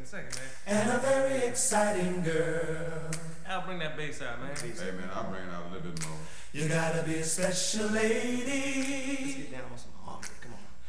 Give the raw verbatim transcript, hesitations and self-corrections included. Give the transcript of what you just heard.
a second, man. And a very exciting girl. Al, bring that bass out, man. Hey man, I'll bring it out a little bit more. You gotta be a special lady. Let's get down on some